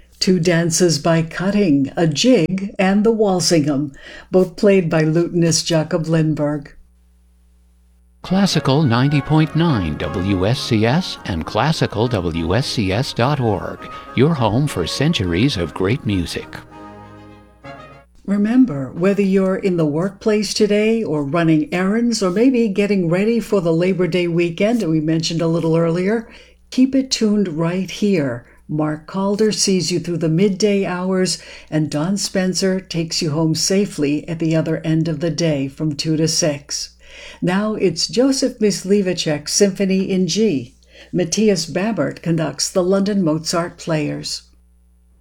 Two dances by Cutting, a jig, and the Walsingham, both played by lutenist Jakob Lindberg. Classical 90.9 WSCS and classicalwscs.org, your home for centuries of great music. Remember, whether you're in the workplace today or running errands or maybe getting ready for the Labor Day weekend that we mentioned a little earlier, keep it tuned right here. Mark Calder sees you through the midday hours, and Don Spencer takes you home safely at the other end of the day from 2 to 6. Now it's Joseph Myslivacek Symphony in G. Matthias Babert conducts the London Mozart Players.